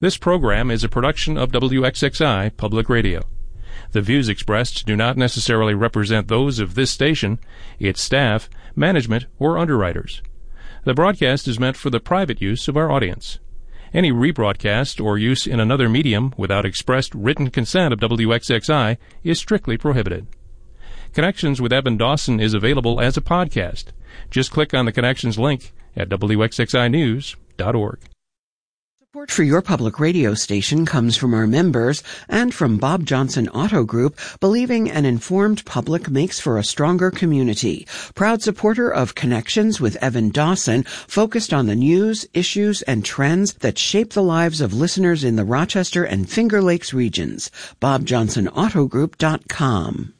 This program is a production of WXXI Public Radio. The views expressed do not necessarily represent those of this station, its staff, management, or underwriters. The broadcast is meant for the private use of our audience. Any rebroadcast or use in another medium without expressed written consent of WXXI is strictly prohibited. Connections with Evan Dawson is available as a podcast. Just click on the Connections link at WXXInews.org. Support for your public radio station comes from our members and from Bob Johnson Auto Group, believing an informed public makes for a stronger community. Proud supporter of Connections with Evan Dawson, focused on the news, issues, and trends that shape the lives of listeners in the Rochester and Finger Lakes regions. BobJohnsonAutoGroup.com.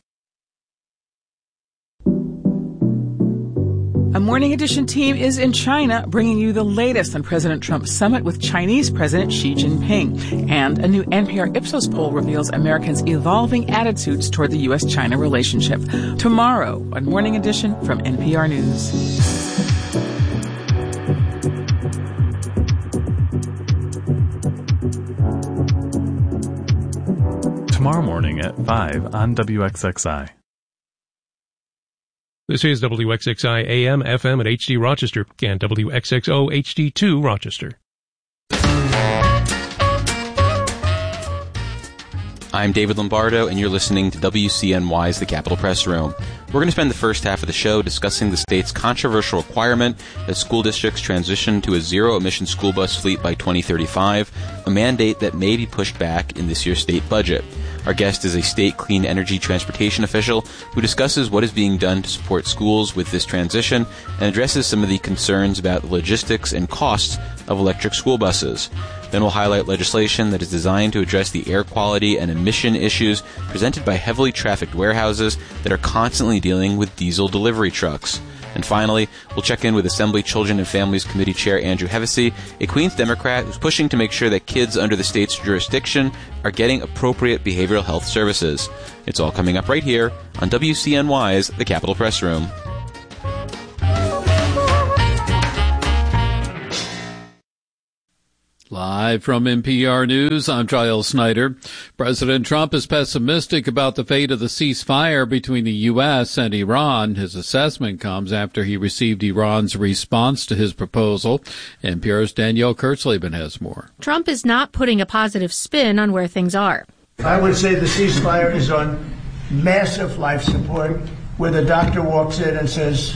A Morning Edition team is in China, bringing you the latest on President Trump's summit with Chinese President Xi Jinping. And a new NPR Ipsos poll reveals Americans' evolving attitudes toward the U.S.-China relationship. Tomorrow on Morning Edition from NPR News. Tomorrow morning at 5 on WXXI. This is WXXI AM, FM at HD Rochester and WXXO HD2 Rochester. I'm David Lombardo, and you're listening to WCNY's The Capitol Press Room. We're going to spend the first half of the show discussing the state's controversial requirement that school districts transition to a zero-emission school bus fleet by 2035, a mandate that may be pushed back in this year's state budget. Our guest is a state clean energy transportation official who discusses what is being done to support schools with this transition and addresses some of the concerns about the logistics and costs of electric school buses. Then we'll highlight legislation that is designed to address the air quality and emission issues presented by heavily trafficked warehouses that are constantly dealing with diesel delivery trucks. And finally, we'll check in with Assembly Children and Families Committee Chair Andrew Hevesy, a Queens Democrat who's pushing to make sure that kids under the state's jurisdiction are getting appropriate behavioral health services. It's all coming up right here on WCNY's The Capitol Press Room. Live from NPR News, I'm Giles Snyder. President Trump is pessimistic about the fate of the ceasefire between the U.S. and Iran. His assessment comes after he received Iran's response to his proposal. NPR's Danielle Kurtzleben has more. Trump is not putting a positive spin on where things are. I would say the ceasefire is on massive life support, where the doctor walks in and says,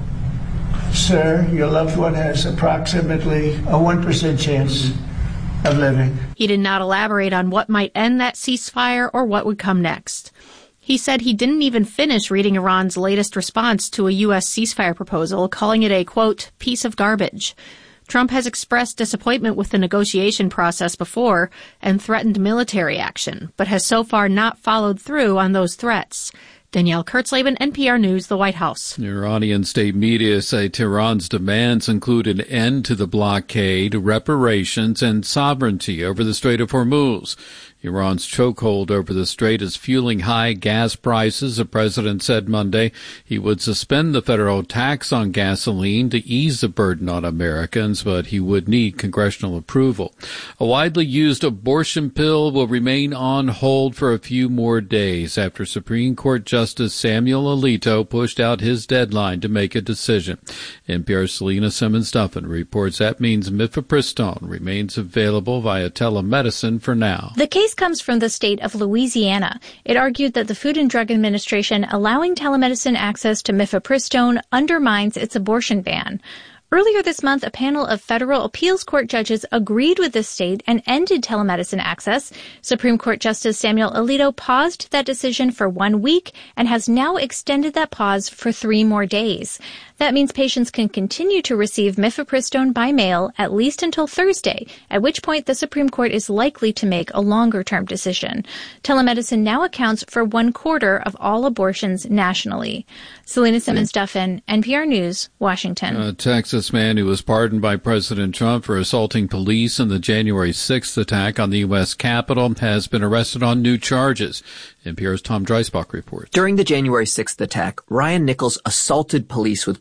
"Sir, your loved one has approximately a 1% chance of living." He did not elaborate on what might end that ceasefire or what would come next. He said he didn't even finish reading Iran's latest response to a U.S. ceasefire proposal, calling it a, quote, piece of garbage. Trump has expressed disappointment with the negotiation process before and threatened military action, but has so far not followed through on those threats. Danielle Kurtzleben, NPR News, the White House. Iranian state media say Tehran's demands include an end to the blockade, reparations, and sovereignty over the Strait of Hormuz. Iran's chokehold over the strait is fueling high gas prices. The president said Monday he would suspend the federal tax on gasoline to ease the burden on Americans, but he would need congressional approval. A widely used abortion pill will remain on hold for a few more days after Supreme Court Justice Samuel Alito pushed out his deadline to make a decision. NPR's Selena Simmons-Duffin reports that means mifepristone remains available via telemedicine for now. The case comes from the state of Louisiana. It argued that the Food and Drug Administration allowing telemedicine access to mifepristone undermines its abortion ban. Earlier this month, a panel of federal appeals court judges agreed with the state and ended telemedicine access. Supreme Court Justice Samuel Alito paused that decision for 1 week and has now extended that pause for 3 more days. That means patients can continue to receive mifepristone by mail at least until Thursday, at which point the Supreme Court is likely to make a longer-term decision. Telemedicine now accounts for 1/4 of all abortions nationally. Selena Simmons-Duffin, NPR News, Washington. A Texas man who was pardoned by President Trump for assaulting police in the January 6th attack on the U.S. Capitol has been arrested on new charges. NPR's Tom Dreisbach reports. During the January 6th attack, Ryan Nichols assaulted police with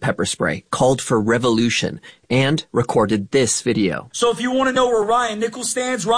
pepper spray, called for revolution, and recorded this video. So if you want to know where Ryan Nichols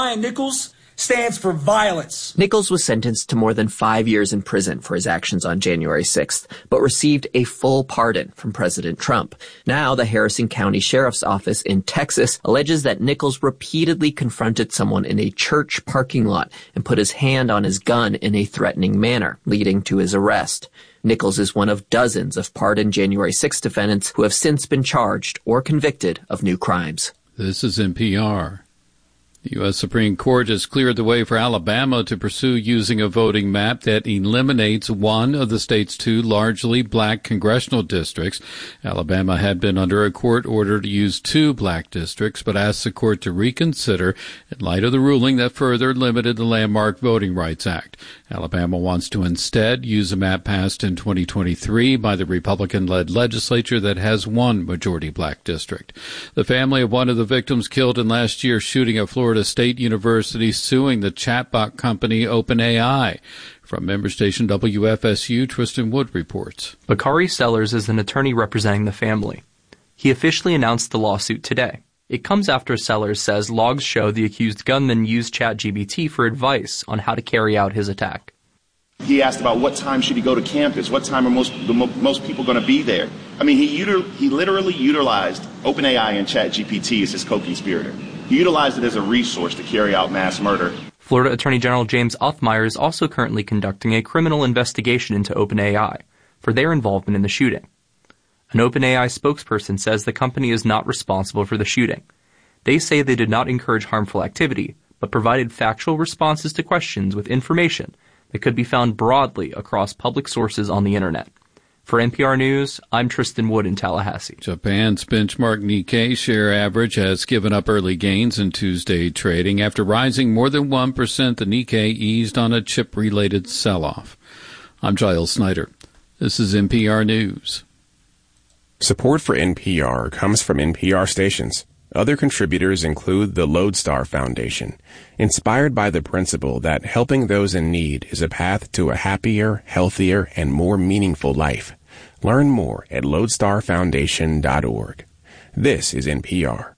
stands for violence. Nichols was sentenced to more than 5 years in prison for his actions on January 6th, but received a full pardon from President Trump. Now, the Harrison County Sheriff's Office in Texas alleges that Nichols repeatedly confronted someone in a church parking lot and put his hand on his gun in a threatening manner, leading to his arrest. Nichols is one of dozens of pardoned January 6th defendants who have since been charged or convicted of new crimes. This is NPR. The U.S. Supreme Court has cleared the way for Alabama to pursue using a voting map that eliminates one of the state's two largely black congressional districts. Alabama had been under a court order to use two black districts, but asked the court to reconsider in light of the ruling that further limited the landmark Voting Rights Act. Alabama wants to instead use a map passed in 2023 by the Republican-led legislature that has one majority black district. The family of one of the victims killed in last year's shooting at Florida State University suing the chatbot company OpenAI. From member station WFSU, Tristan Wood reports. Bakari Sellers is an attorney representing the family. He officially announced the lawsuit today. It comes after Sellers says logs show the accused gunman used ChatGPT for advice on how to carry out his attack. He asked about what time should he go to campus, what time are most people going to be there. I mean, he literally utilized OpenAI and ChatGPT as his co-conspirator. He utilized it as a resource to carry out mass murder. Florida Attorney General James Othmeyer is also currently conducting a criminal investigation into OpenAI for their involvement in the shooting. An OpenAI spokesperson says the company is not responsible for the shooting. They say they did not encourage harmful activity, but provided factual responses to questions with information that could be found broadly across public sources on the Internet. For NPR News, I'm Tristan Wood in Tallahassee. Japan's benchmark Nikkei share average has given up early gains in Tuesday trading. After rising more than 1%, the Nikkei eased on a chip-related sell-off. I'm Giles Snyder. This is NPR News. Support for NPR comes from NPR stations. Other contributors include the Lodestar Foundation, inspired by the principle that helping those in need is a path to a happier, healthier, and more meaningful life. Learn more at lodestarfoundation.org. This is NPR.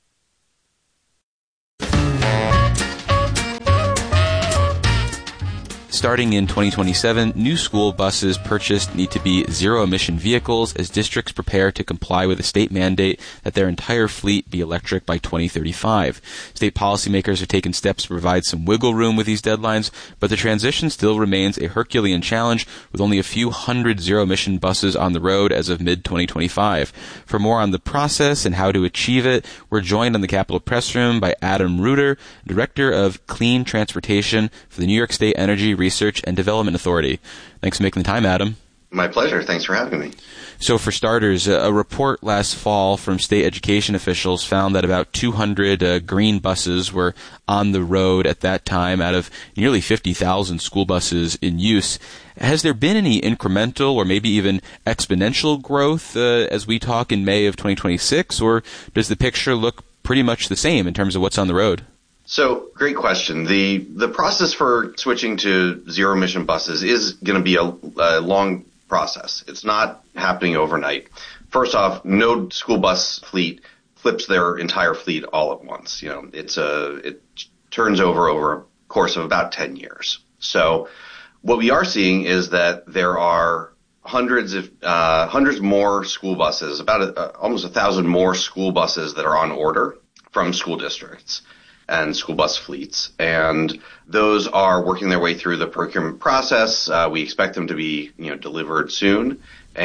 Starting in 2027, new school buses purchased need to be zero-emission vehicles as districts prepare to comply with a state mandate that their entire fleet be electric by 2035. State policymakers have taken steps to provide some wiggle room with these deadlines, but the transition still remains a Herculean challenge with only a few hundred zero-emission buses on the road as of mid-2025. For more on the process and how to achieve it, we're joined on the Capitol Press Room by Adam Reuter, Director of Clean Transportation for the New York State Energy Research and Development Authority. Thanks for making the time, Adam. My pleasure. Thanks for having me. So for starters, a report last fall from state education officials found that about 200 green buses were on the road at that time out of nearly 50,000 school buses in use. Has there been any incremental or maybe even exponential growth as we talk in May of 2026, or does the picture look pretty much the same in terms of what's on the road? So, great question. The process for switching to zero-emission buses is going to be a long process. It's not happening overnight. First off, no school bus fleet flips their entire fleet all at once. You know, it turns over a course of about 10 years. So, what we are seeing is that there are hundreds more school buses, about almost 1,000 more school buses that are on order from school districts and school bus fleets. And those are working their way through the procurement process. We expect them to be, delivered soon.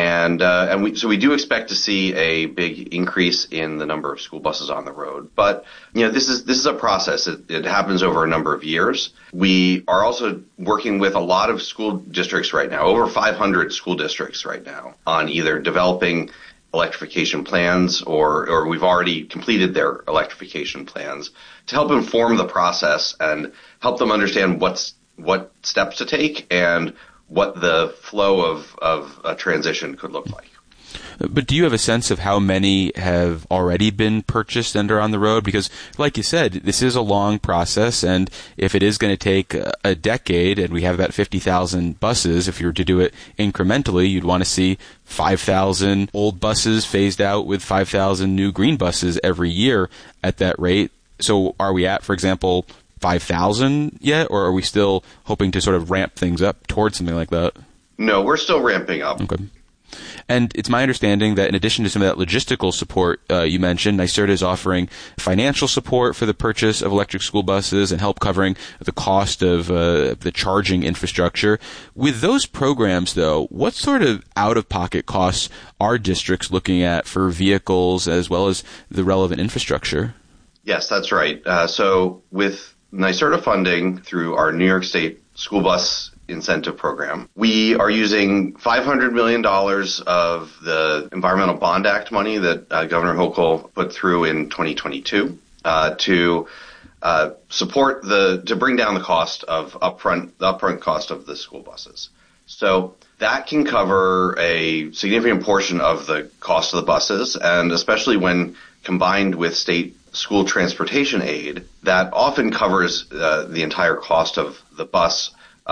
So we do expect to see a big increase in the number of school buses on the road. But, this is a process. It happens over a number of years. We are also working with a lot of school districts right now, over 500 school districts right now, on either developing electrification plans or we've already completed their electrification plans to help inform the process and help them understand what steps to take and what the flow of a transition could look like. But do you have a sense of how many have already been purchased and are on the road? Because, like you said, this is a long process, and if it is going to take a decade, and we have about 50,000 buses, if you were to do it incrementally, you'd want to see 5,000 old buses phased out with 5,000 new green buses every year at that rate. So are we at, for example, 5,000 yet, or are we still hoping to sort of ramp things up towards something like that? No, we're still ramping up. Okay. And it's my understanding that in addition to some of that logistical support you mentioned, NYSERDA is offering financial support for the purchase of electric school buses and help covering the cost of the charging infrastructure. With those programs, though, what sort of out-of-pocket costs are districts looking at for vehicles as well as the relevant infrastructure? Yes, that's right. So with NYSERDA funding through our New York State School Bus Incentive Program, we are using $500 million of the Environmental Bond Act money that Governor Hochul put through in 2022 to support to bring down the cost of the upfront cost of the school buses. So that can cover a significant portion of the cost of the buses, and especially when combined with state school transportation aid, that often covers the entire cost of the bus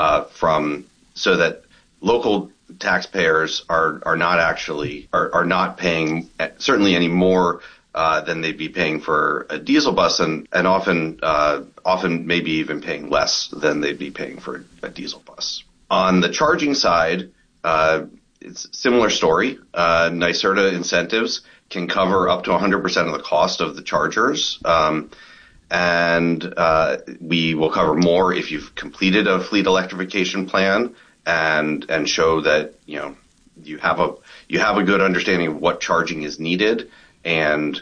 so that local taxpayers are not paying certainly any more than they'd be paying for a diesel bus, and often maybe even paying less than they'd be paying for a diesel bus. On the charging side, it's a similar story. NYSERDA incentives can cover up to 100% of the cost of the chargers. And we will cover more if you've completed a fleet electrification plan and show that you have a good understanding of what charging is needed and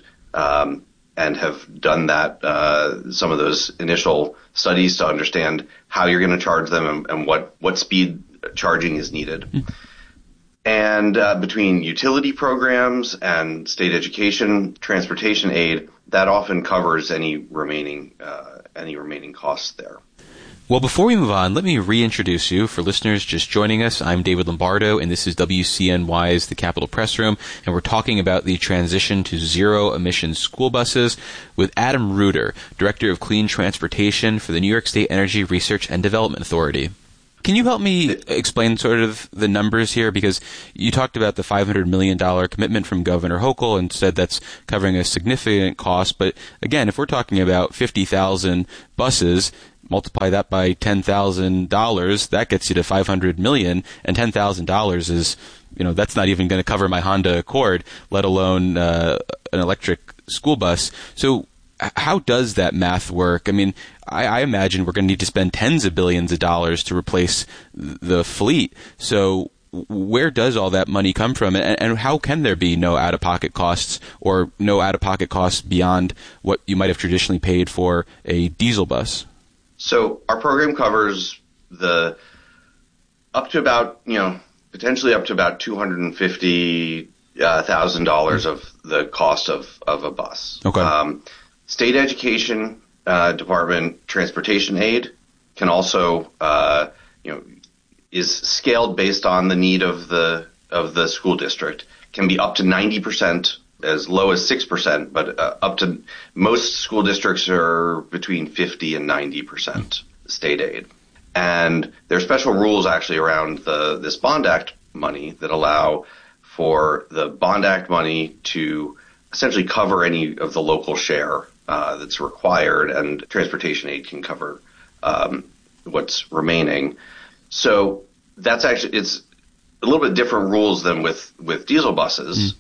have done that some of those initial studies to understand how you're going to charge them and what speed charging is needed. And between utility programs and state education transportation aid, that often covers any remaining costs there. Well, before we move on, let me reintroduce you. For listeners just joining us, I'm David Lombardo, and this is WCNY's The Capitol Press Room, and we're talking about the transition to zero-emission school buses with Adam Reuter, Director of Clean Transportation for the New York State Energy Research and Development Authority. Can you help me explain sort of the numbers here? Because you talked about the $500 million commitment from Governor Hochul and said that's covering a significant cost. But again, if we're talking about 50,000 buses, multiply that by $10,000, that gets you to $500 million. And $10,000 is, that's not even going to cover my Honda Accord, let alone an electric school bus. So how does that math work? I mean, I imagine we're going to need to spend tens of billions of dollars to replace the fleet. So where does all that money come from? And how can there be no out-of-pocket costs or no out-of-pocket costs beyond what you might have traditionally paid for a diesel bus? So our program covers potentially up to about $250,000 of the cost of a bus. Okay. State education department transportation aid can also, is scaled based on the need of the school district. Can be up to 90%, as low as 6%, but up to most school districts are between 50 and 90% state aid. And there are special rules actually around this Bond Act money that allow for the Bond Act money to essentially cover any of the local share that's required, and transportation aid can cover what's remaining. So that's actually, it's a little bit different rules than with diesel buses.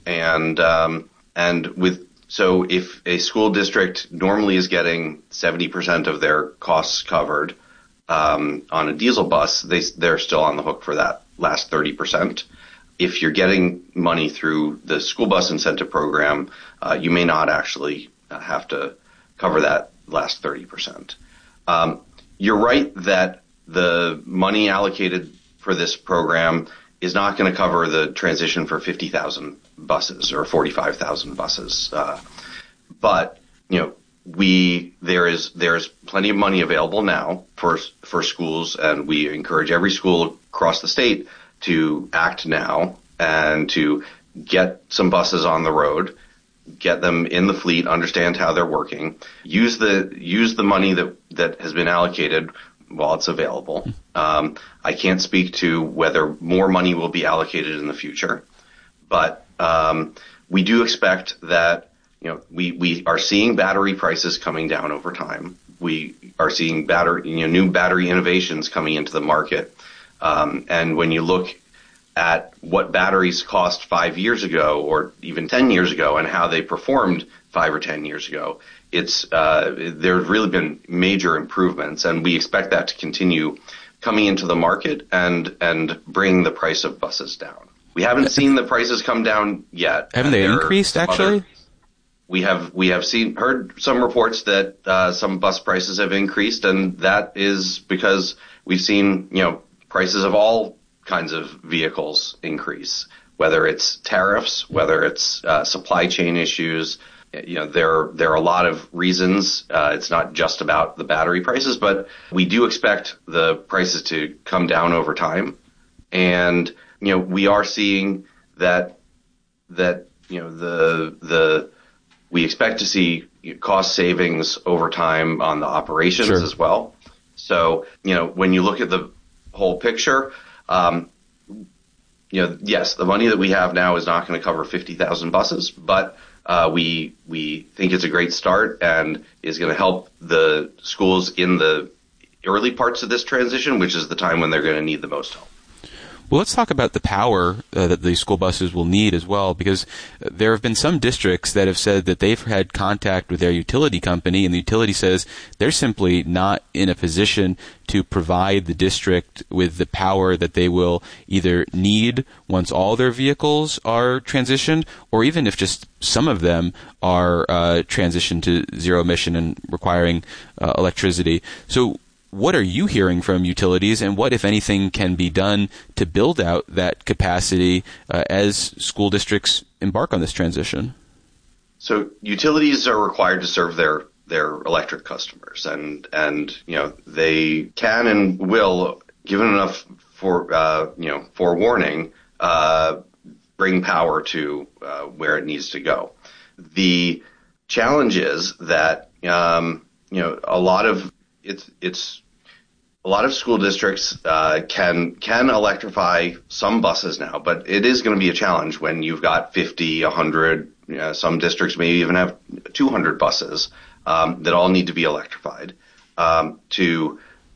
So if a school district normally is getting 70% of their costs covered on a diesel bus, they're still on the hook for that last 30%. If you're getting money through the school bus incentive program, you may not actually have to cover that last 30%. You're right that the money allocated for this program is not going to cover the transition for 50,000 buses or 45,000 buses. But there's plenty of money available now for schools, and we encourage every school across the state to act now and to get some buses on the road, get them in the fleet, understand how they're working, use the money that has been allocated while it's available. I can't speak to whether more money will be allocated in the future, but we do expect that, we are seeing battery prices coming down over time. We are seeing new battery innovations coming into the market. And when you look at what batteries cost 5 years ago or even 10 years ago and how they performed 5 or 10 years ago, there's really been major improvements, and we expect that to continue coming into the market and bring the price of buses down. We haven't seen the prices come down yet. Haven't they increased, actually? We have heard some reports that some bus prices have increased, and that is because we've seen, prices of all kinds of vehicles increase, whether it's tariffs, whether it's supply chain issues. There are a lot of reasons. It's not just about the battery prices, but we do expect the prices to come down over time. And, we are seeing that we expect to see cost savings over time on the operations as well. So, when you look at the whole picture, yes, the money that we have now is not going to cover 50,000 buses, but we think it's a great start and is going to help the schools in the early parts of this transition, which is the time when they're going to need the most help. Well, let's talk about the power that the school buses will need as well, because there have been some districts that have said that they've had contact with their utility company, and the utility says they're simply not in a position to provide the district with the power that they will either need once all their vehicles are transitioned, or even if just some of them are transitioned to zero emission and requiring electricity. So what are you hearing from utilities, and what, if anything, can be done to build out that capacity as school districts embark on this transition? So utilities are required to serve their electric customers, and they can and will, given enough forewarning, bring power to where it needs to go. The challenge is that a lot of school districts can electrify some buses now, but it is going to be a challenge when you've got 50, 100, some districts may even have 200 buses that all need to be electrified to